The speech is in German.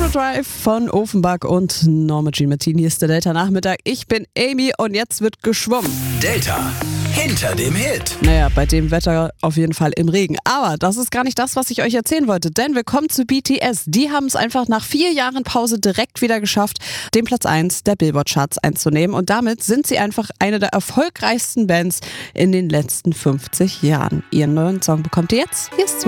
Drive von Offenbach und Norma Jean Martin. Hier ist der Delta-Nachmittag. Ich bin Amy und jetzt wird geschwommen. Delta, hinter dem Hit. Naja, bei dem Wetter auf jeden Fall im Regen. Aber das ist gar nicht das, was ich euch erzählen wollte. Denn wir kommen zu BTS. Die haben es einfach nach 4 Jahren Pause direkt wieder geschafft, den Platz 1 der Billboard-Charts einzunehmen. Und damit sind sie einfach eine der erfolgreichsten Bands in den letzten 50 Jahren. Ihren neuen Song bekommt ihr jetzt. Hier ist